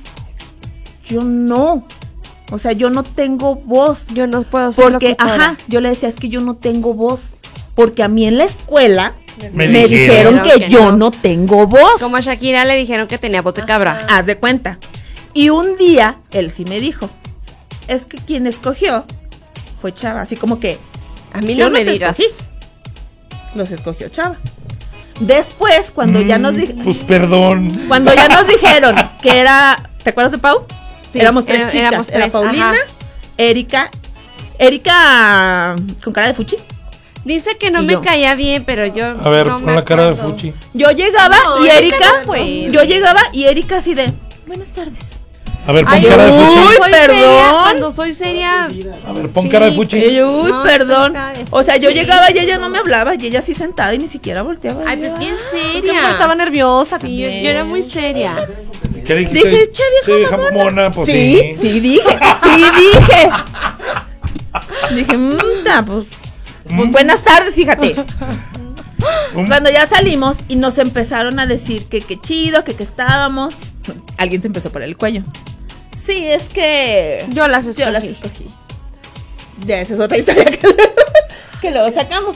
yo no, o sea, yo no tengo voz. Yo no puedo ser porque, locutora. Ajá, yo le decía, es que yo no tengo voz, porque a mí en la escuela me, me dijeron, dijeron que, que yo no. no tengo voz. Como a Shakira le dijeron que tenía voz de cabra. Ajá. Haz de cuenta. Y un día, él sí me dijo, es que quien escogió fue Chava, así como que, a mí no, no me digas. Escogí. Los escogió Chava. Después, cuando mm, ya nos dijeron... Pues perdón. Cuando ya nos dijeron que era... ¿Te acuerdas de Pau? Sí, éramos tres era, chicas. Éramos tres, era Paulina, ajá. Erika... Erika con cara de fuchi. Dice que no me yo. caía bien, pero yo... A ver, no pon la cara de fuchi. Yo llegaba no, y Erika... No yo llegaba y Erika así de... Buenas tardes. A ver, pon Ay, cara de fuchi. Uy, perdón. Seria, cuando soy seria. A ver, pon sí, cara de fuchi. Uy, no, perdón. O sea, yo llegaba y ella no me hablaba y ella así sentada y ni siquiera volteaba. Ay, pues bien seria. Yo estaba nerviosa. Sí, yo, yo era muy seria. ¿Qué dijiste? Dije, che, vieja, sí, vieja mona, pues sí. Sí, sí dije, sí dije. Dije, mmm, pues, mm. pues buenas tardes, fíjate. Um. Cuando ya salimos y nos empezaron a decir que qué chido, que que estábamos, alguien se empezó por el cuello. Sí, es que yo las escogí. Yo las escogí. Ya, esa es otra historia que, que luego sacamos.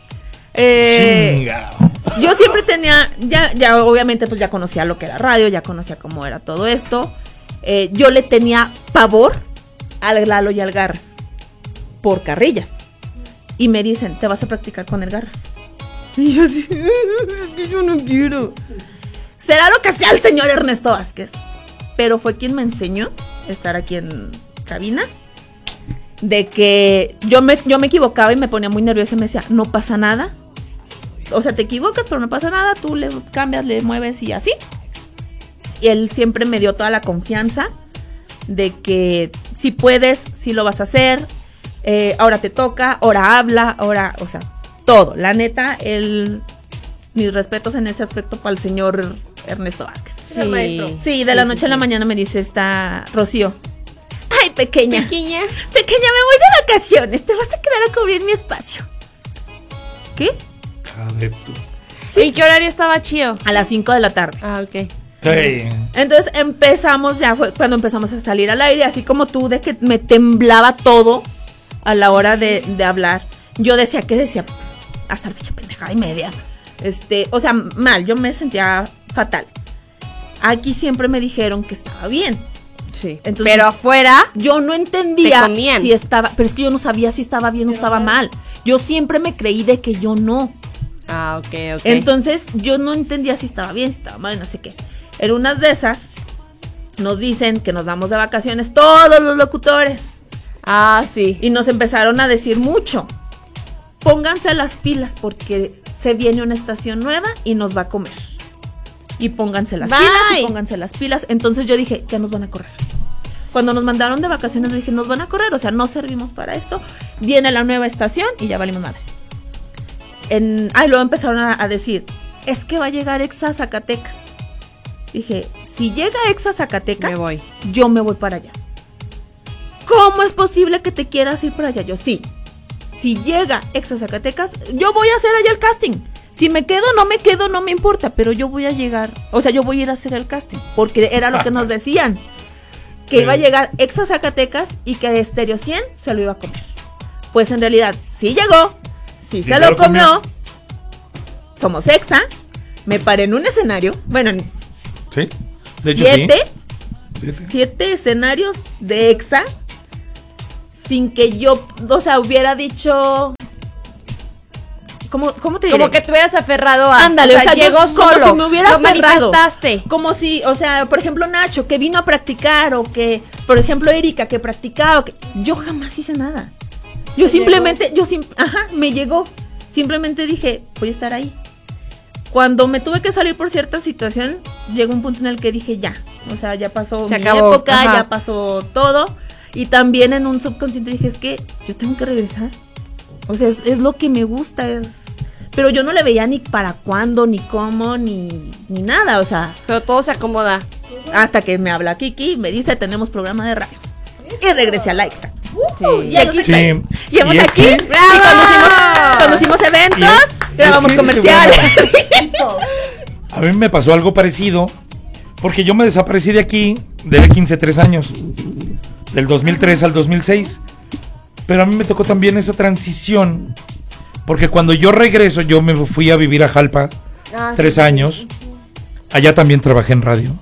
Eh, yo siempre tenía, ya, ya obviamente pues ya conocía lo que era radio, ya conocía cómo era todo esto. Eh, yo le tenía pavor al Lalo y al Garras por carrillas. Y me dicen, te vas a practicar con el Garras. Y yo así, es que yo no quiero. Será lo que sea el señor Ernesto Vázquez, pero fue quien me enseñó a estar aquí en cabina. De que yo me, yo me equivocaba y me ponía muy nerviosa y me decía, no pasa nada. O sea, te equivocas, pero no pasa nada. Tú le cambias, le mueves y así. Y él siempre me dio toda la confianza de que si puedes, si lo vas a hacer. Eh, ahora te toca, ahora habla, ahora, o sea, todo. La neta, él, mis respetos en ese aspecto para el señor Ernesto Vázquez. Sí, maestro. Sí, de la noche sí, sí. a la mañana me dice esta Rocío. Ay, pequeña. Pequeña. Pequeña, me voy de vacaciones. Te vas a quedar a cubrir mi espacio. ¿Qué? Joder, tú. Sí. ¿Y qué horario estaba chido? A las cinco de la tarde. Ah, ok. Sí. Entonces empezamos, ya fue cuando empezamos a salir al aire, así como tú, de que me temblaba todo a la hora de, de hablar. Yo decía, ¿qué decía? Hasta la fecha pendejada y media. Este, o sea, mal, yo me sentía fatal. Aquí siempre me dijeron que estaba bien. Sí. Entonces, pero afuera yo no entendía si estaba, pero es que yo no sabía si estaba bien o estaba mal. Yo siempre me creí de que yo no. Ah, ok, ok. Entonces yo no entendía si estaba bien, si estaba mal, no sé qué. En unas de esas nos dicen que nos vamos de vacaciones todos los locutores. Ah, sí. Y nos empezaron a decir mucho. Pónganse las pilas porque se viene una estación nueva y nos va a comer. Y pónganse las Bye. pilas, y pónganse las pilas. Entonces yo dije, ya nos van a correr. Cuando nos mandaron de vacaciones, dije, nos van a correr. O sea, no servimos para esto. Viene la nueva estación y ya valimos madre. En, ah, y luego empezaron a, a decir, es que va a llegar Exa Zacatecas. Dije, si llega Exa Zacatecas, me voy. yo me voy para allá. ¿Cómo es posible que te quieras ir para allá? Yo, sí. Si llega Exa Zacatecas, yo voy a hacer allá el casting. Si me quedo, no me quedo, no me importa, pero yo voy a llegar, o sea, yo voy a ir a hacer el casting, porque era lo que nos decían, que sí. iba a llegar Exa Zacatecas y que Estéreo cien se lo iba a comer. Pues en realidad, sí llegó, sí, sí se, se lo comió. comió, somos Exa, me paré en un escenario, bueno, en Sí, de hecho siete, sí. Siete. siete escenarios de EXA, sin que yo, o sea, hubiera dicho... ¿Cómo, cómo te diré? Como que te hubieras aferrado a... Ándale, o sea, llegó yo, solo, como si me hubiera lo aferrado. manifestaste. Como si, o sea, por ejemplo, Nacho, que vino a practicar, o que, por ejemplo, Erika, que practicaba, o que... Yo jamás hice nada. Yo simplemente, llegó? yo sim, ajá, me llegó. Simplemente dije, voy a estar ahí. Cuando me tuve que salir por cierta situación, llegó un punto en el que dije, ya, o sea, ya pasó Se mi acabó, época, ajá. ya pasó todo. Y también en un subconsciente dije, es que yo tengo que regresar. O sea, es, es lo que me gusta, es... Pero yo no le veía ni para cuándo, ni cómo, ni, ni nada, o sea... Pero todo se acomoda. Hasta que me habla Kiki y me dice, tenemos programa de radio. Y regresé a la EXA. Sí. Y aquí Sí. estoy. Y hemos Y es aquí, que- y conocimos, conocimos eventos, Y es- grabamos es que- comerciales. A mí me pasó algo parecido, porque yo me desaparecí de aquí, de quince, tres años, del dos mil tres al dos mil seis, pero a mí me tocó también esa transición, porque cuando yo regreso, yo me fui a vivir a Jalpa, Ah, tres sí. años, allá también trabajé en radio,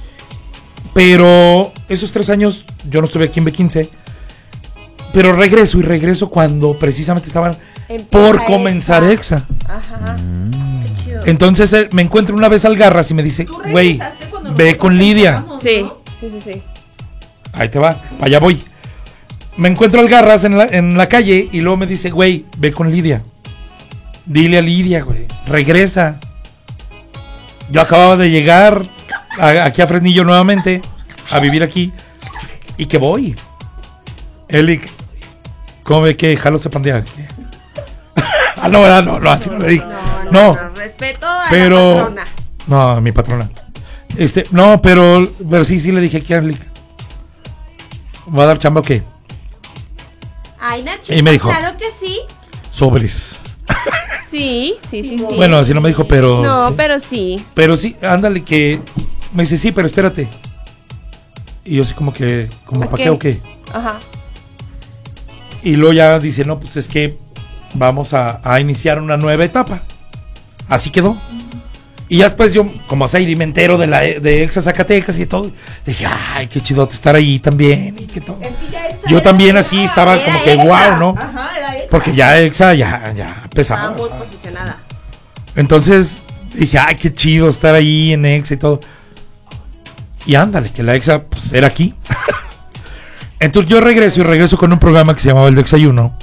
pero esos tres años yo no estuve aquí en B quince, pero regreso y regreso cuando precisamente estaban Empieza por comenzar EXA. Ajá. Entonces eh, me encuentro una vez al Garras y me dice, güey, ve con Lidia. Sí, sí, sí, sí. Ahí te va, para allá voy. Me encuentro al Garras en la, en la calle y luego me dice, güey, ve con Lidia. Dile a Lidia, güey, regresa. Yo acababa de llegar a- aquí a Fresnillo nuevamente, a vivir aquí, y que voy. Elic, ¿cómo ve que jalo se pandea? Ah, no, ¿verdad? no, no, así no le dije. No, Respeto a pero... la patrona. No, a mi patrona. Este, no, pero, pero sí, sí le dije aquí a Elic. ¿Va a dar chamba o qué? Ay, Nacho, Y me dijo, claro que sí. Sobres. Sí, sí, sí, sí. Bueno, así no me dijo, pero... No, sí. pero sí. Pero sí, ándale, que... Me dice, sí, pero espérate. Y yo así como que... ¿Como ¿Para para qué? qué o qué? Ajá. Y luego ya dice, no, pues es que vamos a, a iniciar una nueva etapa. Así quedó. Y ya después yo, como Zairi, me entero de la de Exa Zacatecas y todo. Dije, ay, qué chido estar ahí también. Y que todo. Yo también así estaba como que wow, ¿no? Porque ya Exa ya, ya Estaba pesaba. muy posicionada. Entonces dije, ay, qué chido estar ahí en Exa y todo. Y ándale, que la Exa pues, era aquí. Entonces yo regreso y regreso con un programa que se llamaba El Desayuno.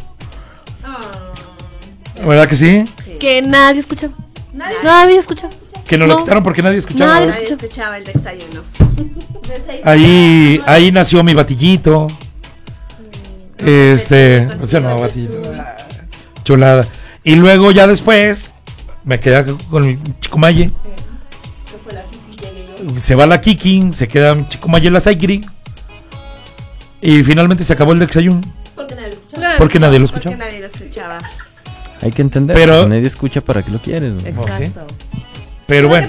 ¿Verdad que sí? Que nadie escuchaba. Nadie, escuchaba. Que nos No. lo quitaron porque nadie escuchaba. Nadie Nadie escuchaba el desayuno. Ahí, ahí nació mi batillito. Este, o sea, no, batillito. Chulada. Y luego ya después me quedé con mi chico Maye. Se va la Kiki, se queda mi chico Maye la Saigri. Y finalmente se acabó el desayuno. Porque nadie lo escuchaba. Porque nadie lo escuchaba. Porque nadie lo escuchaba. Hay que entender, Pero- pero nadie escucha para qué lo quieres. güey. Exacto. Pero bueno,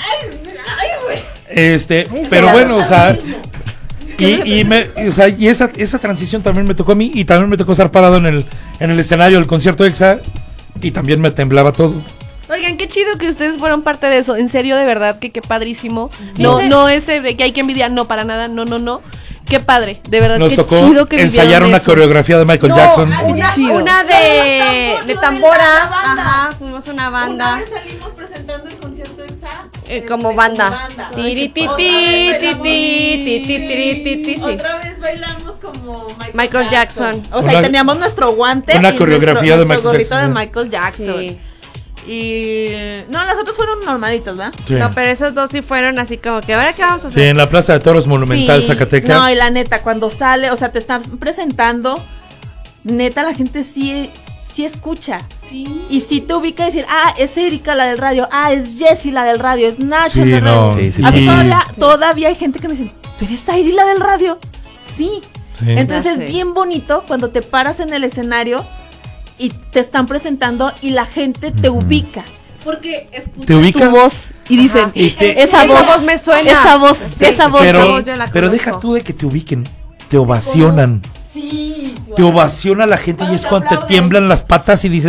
este, Ay, pero se bueno, la- o sea, y, y, me, o sea, y esa, esa transición también me tocó a mí y también me tocó estar parado en el, en el escenario del concierto EXA y también me temblaba todo. Oigan, qué chido que ustedes fueron parte de eso. En serio, de verdad, que qué padrísimo. No, no ese de que hay que envidiar, no, para nada, no, no, no. Qué padre, de verdad, Nos qué tocó chido que ensayar vivieron una eso. coreografía de Michael No, Jackson. Una, Chido. una de, de tambora. Ajá, fuimos una banda. salimos presentando el concierto EXA. Eh, como banda. Tiri, ti, ti, ti, ti, ti, ti, tiri, ti, ti, sí. Otra vez bailamos como Michael, Michael Jackson. O sea, Una- y teníamos nuestro guante una y coreografía nuestro, de nuestro Michael gorrito Jackson. de Michael Jackson. Sí. Y no, las otras fueron normalitas, ¿verdad? Sí. No, pero esos dos sí fueron así como que, ¿ahora qué vamos a hacer? Sí, en la Plaza de Toros Monumental, Sí. Zacatecas. No, y la neta, cuando sale, o sea, te están presentando, neta, la gente sí, sí escucha. Y sí te ubica y decir, ah, es Erika la del radio, ah, es Jessie la del radio, es Nacho Sí, la del no, radio. sí, sí. A mí Y- todavía, todavía hay gente que me dice, ¿tú eres Zairi la del radio? Sí. Sí. Entonces Ya es sé. bien bonito cuando te paras en el escenario y te están presentando y la gente te ubica. Porque escuchan ¿Te ubica? Tu voz y dicen, Ajá. Y te- esa, Esa voz, voz me suena. Esa voz, Sí, esa voz. pero, voz yo la pero conozco. deja tú de que te ubiquen, te ovacionan. Sí. Te ovaciona la gente y es cuando te tiemblan las patas y dices,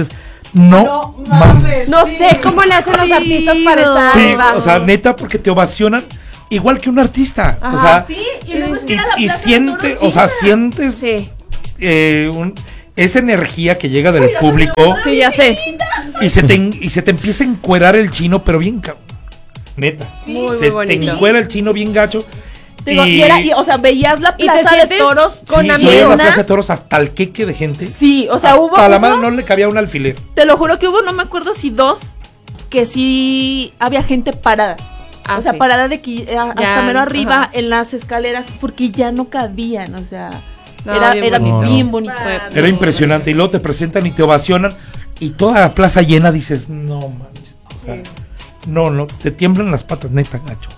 No, no mames. No sé cómo le hacen los artistas para estar sí, arriba. O sea, neta, porque te ovacionan igual que un artista. Ajá, o sea, sí, y luego y, y, y siente, o sea, sientes sí. eh, un, esa energía que llega del Uy, público. Sí, ya sé. Y se te y se te empieza a encuerar el chino, pero bien neta. Sí. Muy, se muy te encuera el chino bien gacho. Digo, y, y, era, y, o sea, veías la plaza de toros con sí, amigos. la plaza de toros hasta el queque de gente. Sí, o sea, hubo. A la hubo, madre no le cabía un alfiler. Te lo juro que hubo, no me acuerdo si dos, que sí había gente parada. Ah, o sea, sí. parada de que ya, hasta ya, mero arriba ajá. en las escaleras, porque ya no cabían, o sea. No, era bien, era bonito. bien bonito. Era impresionante. Y luego te presentan y te ovacionan. Y toda la plaza llena dices, no manches. O sea, sí. no, no, te tiemblan las patas, neta, gacho.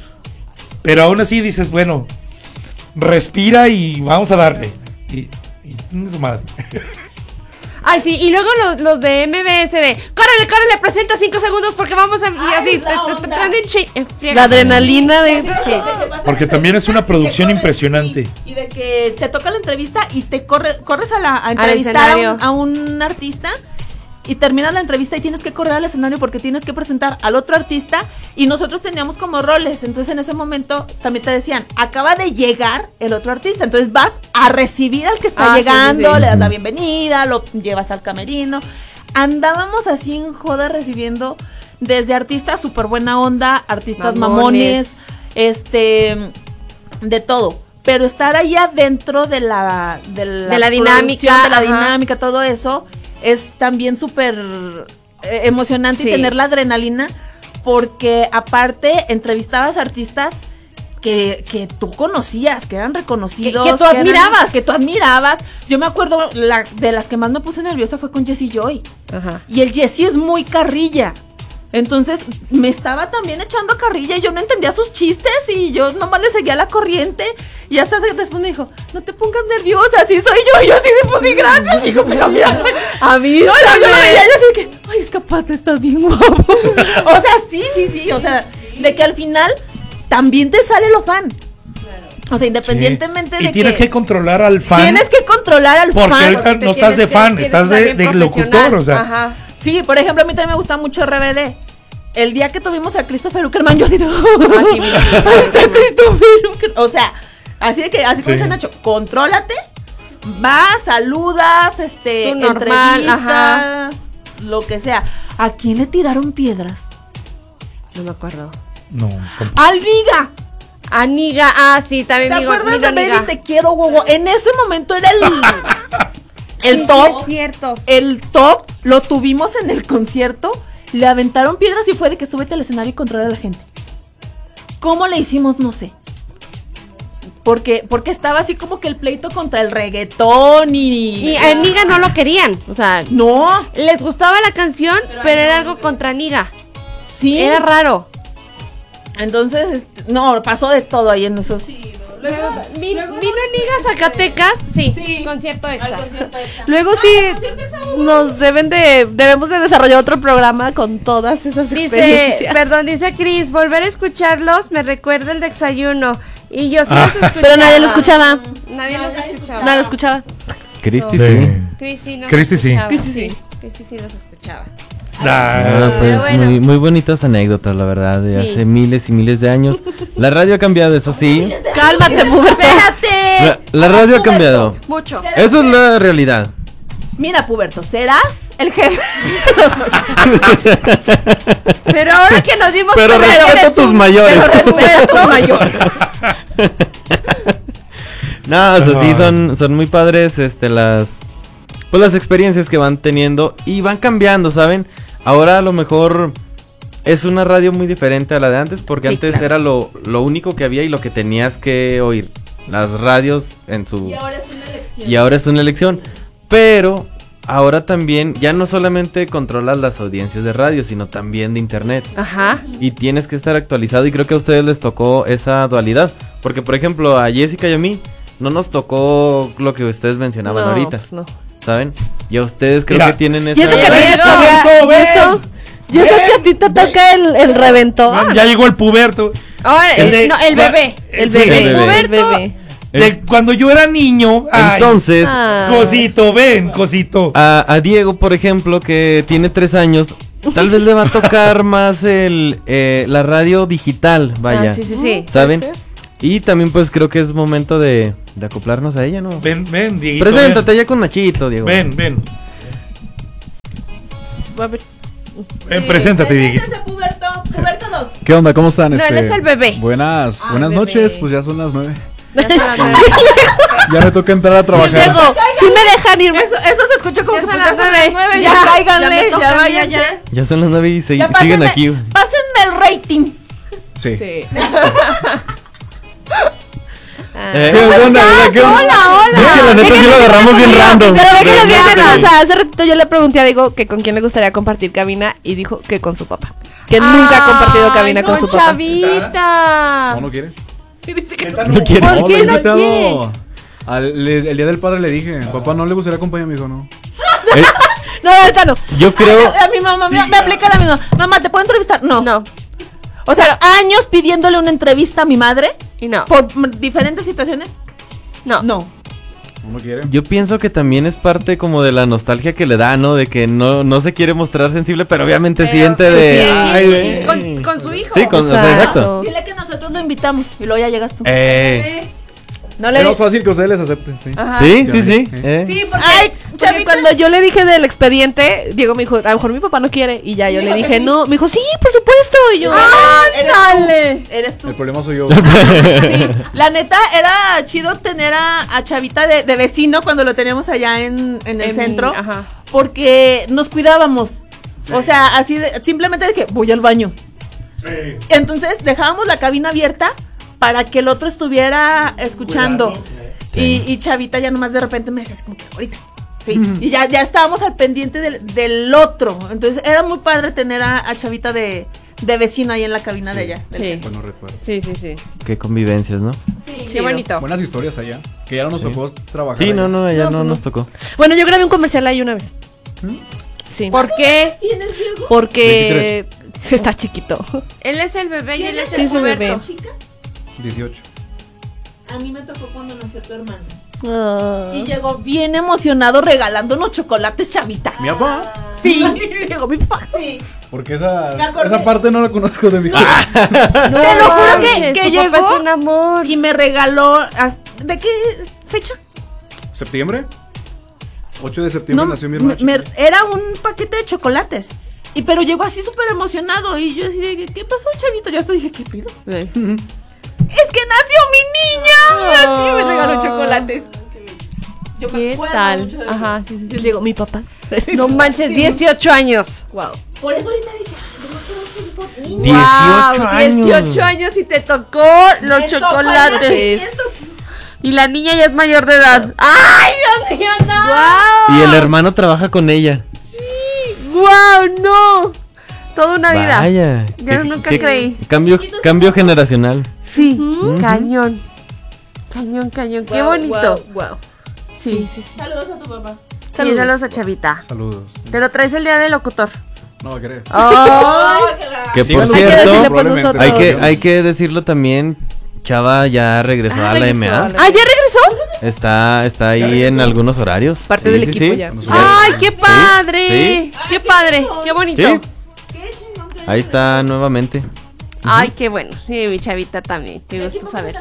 Pero aún así dices, bueno, respira y vamos a darle. Y, y su madre. Ay, sí, y luego los, los de M B S de, córrele, córrele, presenta cinco segundos porque vamos a... Y así, te, traen en la adrenalina de... Sí. Porque también es una producción impresionante. Y, y de que te toca la entrevista y te corre, corres a, la, a entrevistar a un, a un artista y terminas la entrevista y tienes que correr al escenario porque tienes que presentar al otro artista y nosotros teníamos como roles, entonces en ese momento también te decían, acaba de llegar el otro artista, entonces vas a recibir al que está ah, llegando, sí, sí, sí. le das la bienvenida, lo llevas al camerino, andábamos así en joda recibiendo desde artistas súper buena onda, artistas mamones. mamones, este, de todo, pero estar ahí adentro de la, de la, de la dinámica, de la ajá. dinámica, todo eso, es también súper eh, emocionante sí. y tener la adrenalina porque aparte entrevistabas artistas que, que tú conocías, que eran reconocidos. Que, que tú que admirabas. Eran, que tú admirabas. Yo me acuerdo, la, de las que más me puse nerviosa fue con Jesse Joy. Ajá. Y el Jesse es muy carrilla. Entonces me estaba también echando carrilla y yo no entendía sus chistes y yo nomás le seguía la corriente y hasta después me dijo, no te pongas nerviosa, así soy yo. Y yo así de, pues sí, gracias. Me dijo, pero mira, a mí no, no, yo lo veía y así que, ay, escapate, estás bien guapo. O sea, sí, sí, sí, o sea, de que al final también te sale lo fan. O sea, independientemente sí. y de tienes que, que controlar al fan. Tienes que controlar al porque fan. Porque ahorita no estás de fan, estás de, de locutor, o sea. Ajá. Sí, por ejemplo, a mí también me gusta mucho R B D. El día que tuvimos a Christopher Uckerman, yo así de... Ah, sí, mira. Ahí está Christopher Uckerman. O sea, así de que, así como sí. dice Nacho, contrólate, vas, saludas, este, Tú normal, entrevistas, ajá. lo que sea. ¿A quién le tiraron piedras? No me acuerdo. No. ¡Al Niga! A Niga, ah, sí, también ¿Te digo, acuerdas Niga, de Baby Niga. Te quiero, Gogo? En ese momento era el... el sí, top. Sí, es cierto. El top lo tuvimos en el concierto. Le aventaron piedras y fue de que súbete al escenario y controla a la gente. ¿Cómo le hicimos? No sé. Porque, porque estaba así como que el pleito contra el reggaetón y... Y a Niga no lo querían, o sea... No. Les gustaba la canción, pero, pero era algo contra Niga. Sí. Era raro. Entonces, este, no, pasó de todo ahí en esos... Sí. Luego, vino, luego, vino Niga Zacatecas, sí, sí, concierto extra. concierto extra. Luego sí nos deben de debemos de desarrollar otro programa con todas esas dice, experiencias. Perdón, dice Cris, volver a escucharlos me recuerda el desayuno y yo sí ah. los escuchaba. Pero nadie lo escuchaba. Nadie los escuchaba. Nadie lo escuchaba. Cristi sí. sí. Cristi no Cristi sí. Cristi sí. Cristi sí los escuchaba. Ah, pues bueno. muy, muy bonitas anécdotas, la verdad, de sí. hace miles y miles de años. La radio ha cambiado, eso sí. Cálmate, Puberto. Espérate. La, la radio ha cambiado. Mucho. Eso es la realidad. Mira, Puberto, serás el jefe. Pero ahora que nos dimos Pero respeta a tus un... mayores. Pero respeta a tus mayores. No, o sea, sí, son, son muy padres este, las... Pues las experiencias que van teniendo y van cambiando, ¿saben? Ahora a lo mejor es una radio muy diferente a la de antes porque sí, antes claro. era lo, lo único que había y lo que tenías que oír. Las radios en su... Y ahora es una elección. Y ahora es una elección. Pero ahora también ya no solamente controlas las audiencias de radio, sino también de internet. Ajá. Y tienes que estar actualizado y creo que a ustedes les tocó esa dualidad. Porque por ejemplo a Jessica y a mí no nos tocó lo que ustedes mencionaban no, ahorita. Pues no. ¿Saben? Y a ustedes creo Mira, que tienen esa... Y eso que a ti te toca, eso, y eso que a ti te toca el, el reventón. Ya llegó el puberto. Ahora, el, el, no, el bebé. El bebé. El, el puberto. bebé. De cuando yo era niño. Ay, Entonces, cosito, ven, cosito. A, a Diego, por ejemplo, que tiene tres años, tal vez le va a tocar más el eh, la radio digital, vaya. Ah, sí, sí, sí. ¿Saben? Y también pues creo que es momento de, de acoplarnos a ella, ¿no? Ven, ven, Dieguito. Preséntate ven. ya con Nachito, Diego. Ven, ven. A ver. Ven, preséntate, Dieguito. Puberto, Puberto dos. ¿Qué onda? ¿Cómo están? No, él es el bebé. Buenas, Ah, buenas bebé. noches, pues ya son las nueve. Ya son las nueve. Ya me toca entrar a trabajar. Diego, si me dejan irme, eso, eso se escucha como Ya que son pues las ya son nueve. las nueve, Ya, ya ya cáiganle, me ya, toca, vayan, ya, ya. Ya son las nueve y se, Ya siguen pásenme- aquí. Pásenme el rating. Sí. Sí. Eh, ¿Qué onda? ¿Qué onda? Hola, hola. Es que la neta sí lo agarramos bien random. Pero déjenles Sí, decir sí, una sí. cosa, hace ratito yo le pregunté a Diego que con quién le gustaría compartir cabina y dijo que con su papá. Que nunca ha compartido cabina Ay, con su papá. Chavita. ¿No, no quiere? Y dice que No quiere. ¿Por qué lo he no invitado. quiere? Al- le- el día del padre le dije, papá, ¿no le gustaría acompañar a mi hijo, no? Eh, No, ahorita no. yo creo. A, a mi mamá me, me aplica la misma. Mamá, ¿te puedo entrevistar? No. No. O sea, años pidiéndole una entrevista a mi madre Y no. por m- diferentes situaciones. No. No. ¿No lo quiere? Yo pienso que también es parte como de la nostalgia que le da, ¿no? De que no, no se quiere mostrar sensible, pero obviamente Pero, siente pues, de. sí, Ay, y- güey. y con, con su hijo. Sí, con, o sea, exacto. Dile que nosotros lo invitamos y luego ya llegas tú. Eh, No le Es más digas. fácil que ustedes les acepten, sí. Ajá. sí, Ya sí, vi, sí. sí. eh. Sí, porque, Ay, porque cuando yo le dije del expediente, Diego me dijo, a lo mejor mi papá no quiere. Y ya yo le dije, no. Me dijo, sí, por supuesto. Y yo, ¡Ándale! eres tú. El problema soy yo. Sí, la neta era chido tener a, a Chavita de, de vecino cuando lo teníamos allá en, en el En- centro, ajá. porque nos cuidábamos. O sea, así de, simplemente de que voy al baño. Entonces dejábamos la cabina abierta para que el otro estuviera escuchando. Y, y Chavita ya nomás de repente me decía así como que ahorita. Sí, y ya, ya estábamos al pendiente del, del otro. Entonces era muy padre tener a, a Chavita de, de vecino ahí en la cabina de ella. del Sí. centro. Bueno, recuerdo. Sí, sí, sí. Qué convivencias, ¿no? Sí, Qué bonito. Buenas historias allá. Que ya no nos Sí. tocó trabajar. Sí, no, allá. no, allá No, no, pues no. nos tocó. Bueno, yo grabé un comercial ahí una vez. Sí. ¿Por qué? Porque está chiquito. Él es el bebé y él es Sí, el es el bebé. puberto. dieciocho. A mí me tocó cuando nació tu hermano. Y llegó bien emocionado regalándonos chocolates, Chavita. ¿Mi papá? Sí, llegó mi papá. Sí. Porque esa, Me acordé. esa parte no la conozco de mi No, Te lo juro que, manches, que tu papá llegó es un amor. y me regaló. as- ¿De qué fecha? ¿Septiembre? ocho de septiembre No, nació mi hermana. me- era un paquete de chocolates. Y pero llegó así súper emocionado. Y yo así de, ¿qué ¿qué pasó, Chavito? Ya hasta dije, ¿qué pido? Sí. ¡Es que nació mi niña! Así me regaló chocolates. Yo me ¿Qué acuerdo tal? mucho de eso. Ajá, sí, sí, Yo sí. digo, mi papá. No manches, dieciocho años. Wow. Por eso ahorita dije, "Ay, yo no quiero ser niña". dieciocho Wow, años. dieciocho años y te tocó los Me tocó chocolates. el Y la niña ya es mayor de edad. ¡Ay, Dios mío, no! Y el hermano trabaja con ella. ¡Wow, no! Toda una vida. Vaya. Yo qué- nunca qué creí. Cambio, cambio generacional. Sí, cañón. Cañón, cañón. Qué Wow, bonito. Wow, wow. Sí. Sí, sí. Saludos a tu papá. Saludos. Saludos a Chavita. Saludos. Te lo traes el día del locutor. No va a querer. ¡Ay! Que por Díganlo. Hay que decirle, cierto, pues, Probablemente. nosotros. hay que, hay que decirlo también. Chava ya regresó Ah, a la regresó M a A. la- ¿Ah, ya regresó? Está, está ahí en algunos horarios. Parte Sí, del sí, equipo sí. ya. ¡Ay, qué padre! Sí. ¡Qué padre! ¡Qué bonito! Sí. Ahí está nuevamente. Ay, qué bueno. Sí, mi Chavita también. Te gusta saber.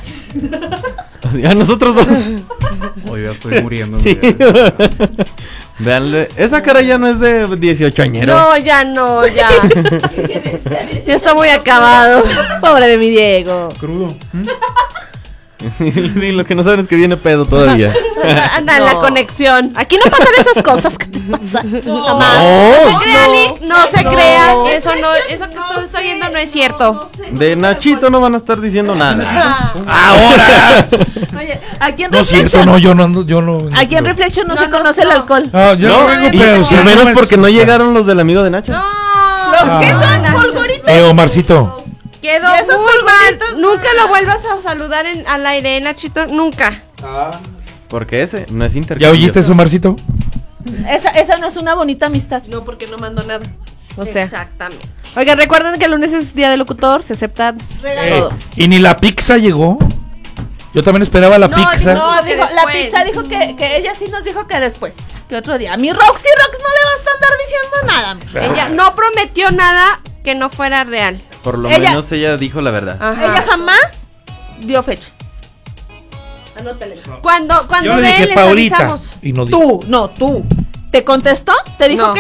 A nosotros dos. Hoy ya estoy muriendo. Sí. Veanle, esa cara ya no es de dieciocho añero. No, ya no, ya. Ya está muy acabado. Pobre de mi Diego. Crudo. Sí, sí, lo que no saben es que viene pedo todavía. Anda en la No. conexión. Aquí no pasan esas cosas. ¿Qué te pasa? Jamás. No. ¿Se crea, Ali? No se No. crea. Eso no, eso que usted está viendo no es cierto. De Nachito no van a estar diciendo nada. ¡Ahora! Oye, aquí en No es Reflection. cierto, no, yo no, yo no. Aquí en Reflection no, No, se no, conoce el no. alcohol. No, yo no, No, vengo, y, pero y sí, menos no es- porque no llegaron los del amigo de Nacho. No. ¿Los qué son? Nacho. ¿Polvoritos? Eh, Omarcito. Quedó ¿Y esos muy mal. polvoritos? Nunca lo vuelvas a saludar en, al aire, ¿eh, Nachito? Nunca. Porque ese no es ¿Ya intercambio. oíste eso, Omarcito? Esa, esa no es una bonita amistad. No, porque no mandó nada. O sea. Exactamente. Oigan, recuerden que el lunes es día del locutor, se acepta Eh, todo. ¿Y ni la pizza llegó? Yo también esperaba la no, pizza. No, Dijo que dijo, la después. pizza dijo que, que ella sí nos dijo que después, que otro día. A mi Roxy Rox no le vas a andar diciendo nada. mija. Ella no prometió nada que no fuera real. Por lo Ella- menos ella dijo la verdad. Ajá. Ella jamás dio fecha. Anótale. Cuando, cuando Yo le de dije él les pa' ahorita, avisamos. y no dijo. Tú, no, tú. ¿Te contestó? ¿Te dijo No. que